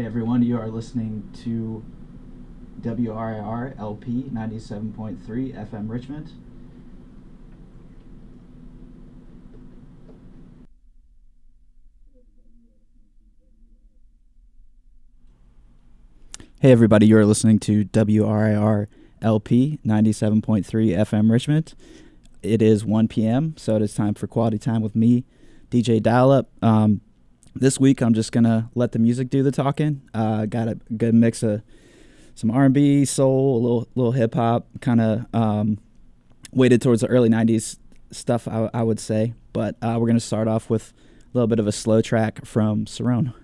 Hey everyone, you are listening to WRIR LP 97.3 FM Richmond. Hey everybody, you are listening to WRIR LP 97.3 FM Richmond. It is 1 p.m., so it is time for Quality Time with me, DJ Dial-Up. This week I'm just going to let the music do the talking. Got a good mix of some R&B, soul, a little hip-hop, kind of weighted towards the early 90s stuff, I would say. But we're going to start off with a little bit of a slow track from Cerrone.